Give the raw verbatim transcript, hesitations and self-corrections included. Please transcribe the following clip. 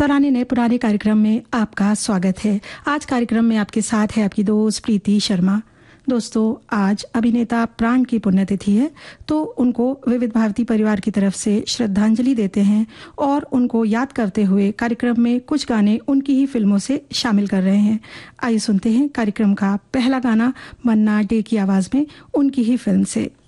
पुराने नए पुराने कार्यक्रम में आपका स्वागत है। आज कार्यक्रम में आपके साथ है आपकी दोस्त प्रीति शर्मा। दोस्तों, आज अभिनेता प्राण की पुण्यतिथि है, तो उनको विविध भारती परिवार की तरफ से श्रद्धांजलि देते हैं और उनको याद करते हुए कार्यक्रम में कुछ गाने उनकी ही फिल्मों से शामिल कर रहे हैं। आइए सुनते हैं कार्यक्रम का पहला गाना मन्ना डे की आवाज में उनकी ही फिल्म से।